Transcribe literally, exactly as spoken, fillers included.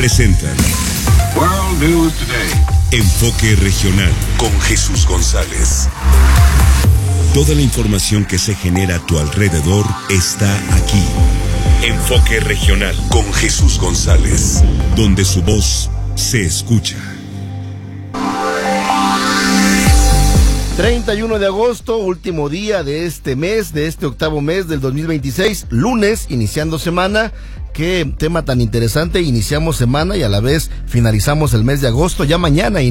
presentan World News Today. Enfoque Regional con Jesús González. Toda la información que se genera a tu alrededor está aquí. Enfoque Regional con Jesús González, donde su voz se escucha. treinta y uno de agosto, último día de este mes, de este octavo mes del dos mil veintiséis, lunes, iniciando semana. Qué tema tan interesante, iniciamos semana y a la vez finalizamos el mes de agosto, ya mañana